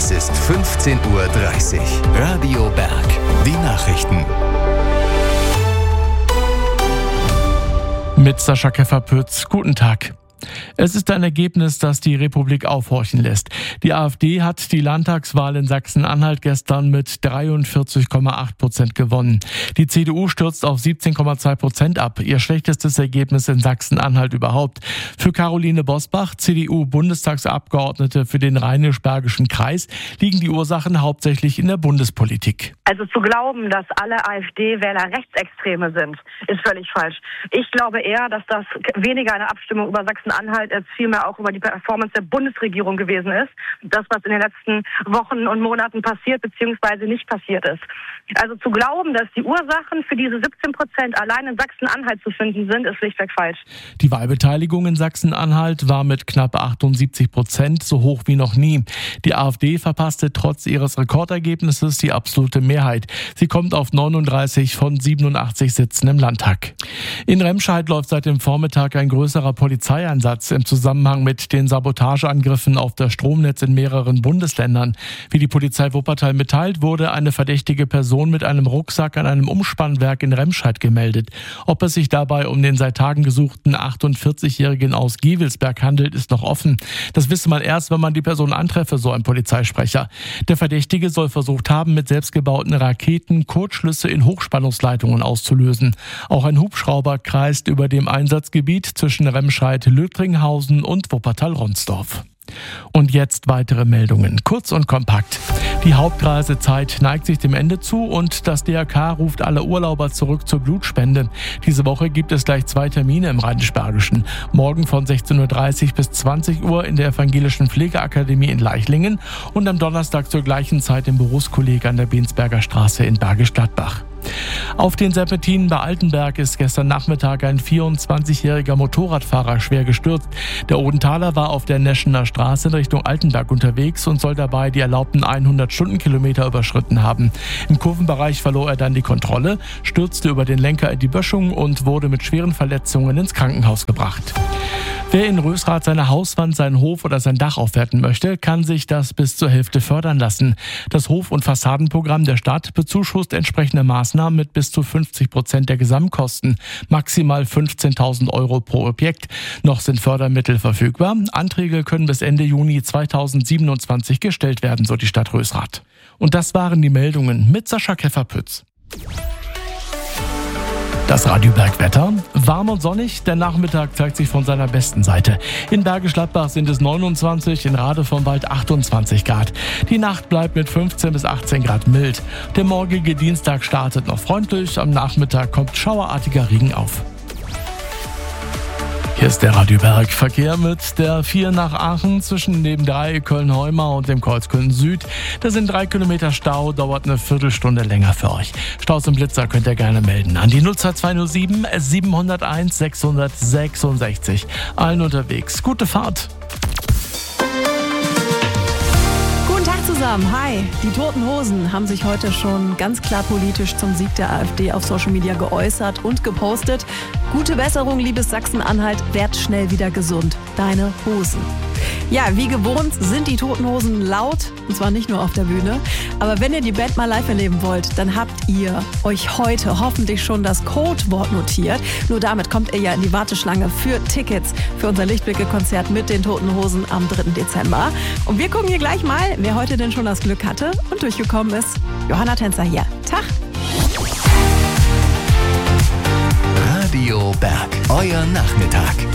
Es ist 15:30 Uhr. Radio Berg. Die Nachrichten. Mit Sascha Keffer-Pütz. Guten Tag. Es ist ein Ergebnis, das die Republik aufhorchen lässt. Die AfD hat die Landtagswahl in Sachsen-Anhalt gestern mit 43,8% gewonnen. Die CDU stürzt auf 17,2% ab, ihr schlechtestes Ergebnis in Sachsen-Anhalt überhaupt. Für Caroline Bosbach, CDU-Bundestagsabgeordnete für den Rheinisch-Bergischen Kreis, liegen die Ursachen hauptsächlich in der Bundespolitik. Also zu glauben, dass alle AfD-Wähler Rechtsextreme sind, ist völlig falsch. Ich glaube eher, dass das weniger eine Abstimmung über Sachsen-Anhalt als vielmehr auch über die Performance der Bundesregierung gewesen ist. Das, was in den letzten Wochen und Monaten passiert bzw. nicht passiert ist. Also zu glauben, dass die Ursachen für diese 17% allein in Sachsen-Anhalt zu finden sind, ist schlichtweg falsch. Die Wahlbeteiligung in Sachsen-Anhalt war mit knapp 78% so hoch wie noch nie. Die AfD verpasste trotz ihres Rekordergebnisses die absolute Mehrheit. Sie kommt auf 39 von 87 Sitzen im Landtag. In Remscheid läuft seit dem Vormittag ein größerer Polizeieinsatz im Zusammenhang mit den Sabotageangriffen auf das Stromnetz in mehreren Bundesländern. Wie die Polizei Wuppertal mitteilt, wurde eine verdächtige Person mit einem Rucksack an einem Umspannwerk in Remscheid gemeldet. Ob es sich dabei um den seit Tagen gesuchten 48-Jährigen aus Gevelsberg handelt, ist noch offen. Das wisse man erst, wenn man die Person antreffe, so ein Polizeisprecher. Der Verdächtige soll versucht haben, mit selbstgebauten Raketen Kurzschlüsse in Hochspannungsleitungen auszulösen. Auch ein Hubschrauber kreist über dem Einsatzgebiet zwischen Remscheid-Lüttringhausen und Wuppertal-Ronsdorf. Und jetzt weitere Meldungen, kurz und kompakt. Die Hauptreisezeit neigt sich dem Ende zu und das DRK ruft alle Urlauber zurück zur Blutspende. Diese Woche gibt es gleich 2 Termine im Rheinisch-Bergischen. Morgen von 16:30 Uhr bis 20 Uhr in der Evangelischen Pflegeakademie in Leichlingen und am Donnerstag zur gleichen Zeit im Berufskolleg an der Bensberger Straße in Bergisch Gladbach. Auf den Serpentinen bei Altenberg ist gestern Nachmittag ein 24-jähriger Motorradfahrer schwer gestürzt. Der Odenthaler war auf der Neschener Straße in Richtung Altenberg unterwegs und soll dabei die erlaubten 100 Stundenkilometer überschritten haben. Im Kurvenbereich verlor er dann die Kontrolle, stürzte über den Lenker in die Böschung und wurde mit schweren Verletzungen ins Krankenhaus gebracht. Wer in Rösrath seine Hauswand, seinen Hof oder sein Dach aufwerten möchte, kann sich das bis zur Hälfte fördern lassen. Das Hof- und Fassadenprogramm der Stadt bezuschusst entsprechende Maßnahmen mit bis zu 50% der Gesamtkosten, maximal 15.000 € pro Objekt. Noch sind Fördermittel verfügbar. Anträge können bis Ende Juni 2027 gestellt werden, so die Stadt Rösrath. Und das waren die Meldungen mit Sascha Keffer-Pütz. Das Radio Bergwetter. Warm und sonnig, der Nachmittag zeigt sich von seiner besten Seite. In Bergisch Gladbach sind es 29, in Rade vom Wald 28 Grad. Die Nacht bleibt mit 15 bis 18 Grad mild. Der morgige Dienstag startet noch freundlich, am Nachmittag kommt schauerartiger Regen auf. Hier ist der Radio Berg. Verkehr mit der 4 nach Aachen zwischen dem Dreieck Köln-Heumau und dem Kreuz Köln-Süd. Da sind 3 Kilometer Stau, dauert eine Viertelstunde länger für euch. Staus und Blitzer könnt ihr gerne melden an die 02207 701 666. Allen unterwegs. Gute Fahrt. Zusammen. Hi, die Toten Hosen haben sich heute schon ganz klar politisch zum Sieg der AfD auf Social Media geäußert und gepostet. Gute Besserung, liebes Sachsen-Anhalt, werd schnell wieder gesund. Deine Hosen. Ja, wie gewohnt sind die Toten Hosen laut, und zwar nicht nur auf der Bühne. Aber wenn ihr die Band mal live erleben wollt, dann habt ihr euch heute hoffentlich schon das Codewort notiert. Nur damit kommt ihr ja in die Warteschlange für Tickets für unser Lichtblicke-Konzert mit den Toten Hosen am 3. Dezember. Und wir gucken hier gleich mal, wer heute denn schon das Glück hatte und durchgekommen ist. Johanna Tänzer hier. Tag! Radio Berg. Euer Nachmittag.